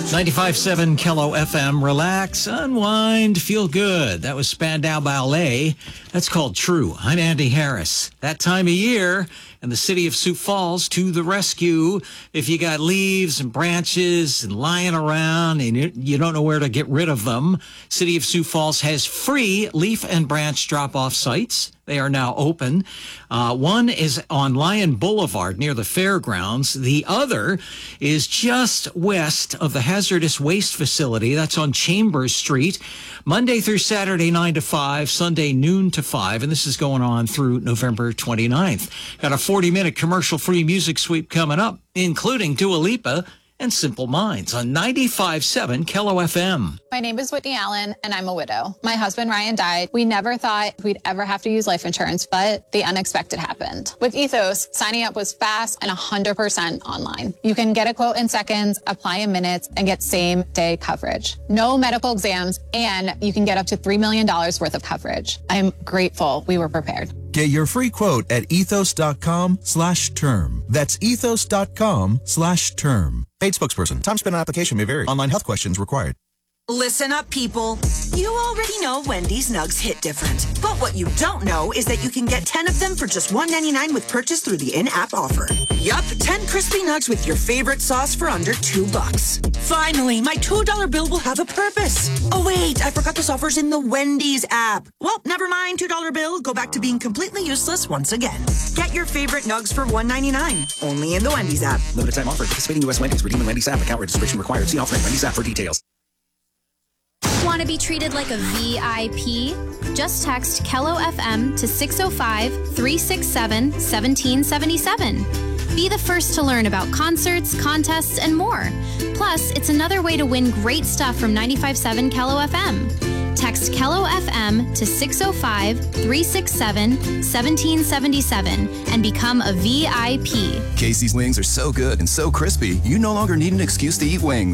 95.7 Kello FM. Relax, unwind, feel good. That was Spandau Ballet. That's called True. I'm Andy Harris. That time of year, and the city of Sioux Falls to the rescue. If you got leaves and branches and lying around and you don't know where to get rid of them, City of Sioux Falls has free leaf and branch drop-off sites. They are now open. One is on Lion Boulevard near the fairgrounds. The other is just west of the hazardous waste facility. That's on Chambers Street, Monday through Saturday, 9 to 5, Sunday, noon to 5. And this is going on through November 29th. Got a 40-minute commercial-free music sweep coming up, including Dua Lipa and Simple Minds on 95.7 Kello FM. My name is Whitney Allen, and I'm a widow. My husband, Ryan, died. We never thought we'd ever have to use life insurance, but the unexpected happened. With Ethos, signing up was fast and 100% online. You can get a quote in seconds, apply in minutes, and get same-day coverage. No medical exams, and you can get up to $3 million worth of coverage. I'm grateful we were prepared. Get your free quote at ethos.com/term. That's ethos.com/term. Paid spokesperson. Time spent on application may vary. Online health questions required. Listen up, people. You already know Wendy's Nugs hit different. But what you don't know is that you can get 10 of them for just $1.99 with purchase through the in-app offer. Yup, 10 crispy nugs with your favorite sauce for under $2. Finally, my $2 bill will have a purpose. Oh, wait, I forgot this offer's in the Wendy's app. Well, never mind, $2 bill. Go back to being completely useless once again. Get your favorite nugs for $1.99. Only in the Wendy's app. Limited time offer. Participating U.S. Wendy's. Redeem in Wendy's app. Account registration required. See offer in Wendy's app for details. Want to be treated like a VIP? Just text Kello FM to 605-367-1777. Be the first to learn about concerts, contests, and more. Plus, it's another way to win great stuff from 95.7 Kello FM. Text Kello FM to 605-367-1777 and become a VIP. Casey's wings are so good and so crispy, you no longer need an excuse to eat wings.